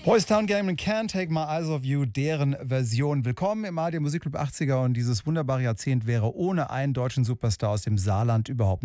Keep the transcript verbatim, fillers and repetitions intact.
Boys Town Game and Can't Take My Eyes Off You, deren Version. Willkommen im A R D Musikclub achtziger und dieses wunderbare Jahrzehnt wäre ohne einen deutschen Superstar aus dem Saarland überhaupt